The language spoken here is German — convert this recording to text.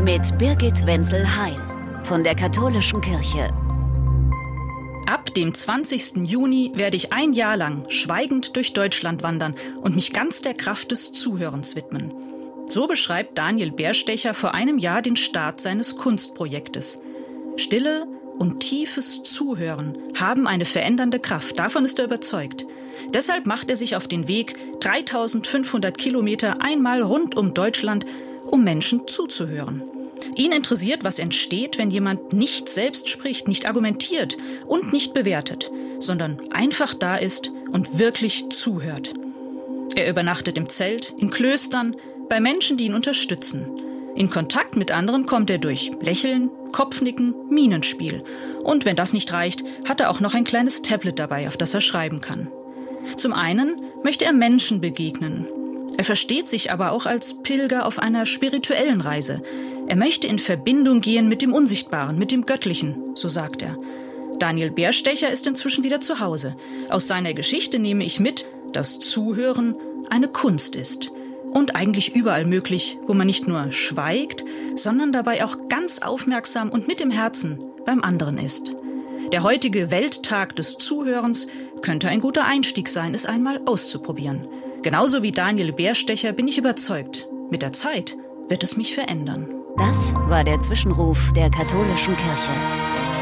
mit Birgit Wenzel-Heil von der Katholischen Kirche. Ab dem 20. Juni werde ich ein Jahr lang schweigend durch Deutschland wandern und mich ganz der Kraft des Zuhörens widmen. So beschreibt Daniel Bärstecher vor einem Jahr den Start seines Kunstprojektes. Stille und tiefes Zuhören haben eine verändernde Kraft, davon ist er überzeugt. Deshalb macht er sich auf den Weg, 3500 Kilometer einmal rund um Deutschland, um Menschen zuzuhören. Ihn interessiert, was entsteht, wenn jemand nicht selbst spricht, nicht argumentiert und nicht bewertet, sondern einfach da ist und wirklich zuhört. Er übernachtet im Zelt, in Klöstern, bei Menschen, die ihn unterstützen. In Kontakt mit anderen kommt er durch Lächeln, Kopfnicken, Mienenspiel. Und wenn das nicht reicht, hat er auch noch ein kleines Tablet dabei, auf das er schreiben kann. Zum einen möchte er Menschen begegnen. Er versteht sich aber auch als Pilger auf einer spirituellen Reise. Er möchte in Verbindung gehen mit dem Unsichtbaren, mit dem Göttlichen, so sagt er. Daniel Bärstecher ist inzwischen wieder zu Hause. Aus seiner Geschichte nehme ich mit, dass Zuhören eine Kunst ist. Und eigentlich überall möglich, wo man nicht nur schweigt, sondern dabei auch ganz aufmerksam und mit dem Herzen beim anderen ist. Der heutige Welttag des Zuhörens könnte ein guter Einstieg sein, es einmal auszuprobieren. Genauso wie Daniel Bärstecher bin ich überzeugt, mit der Zeit wird es mich verändern. Das war der Zwischenruf der Katholischen Kirche.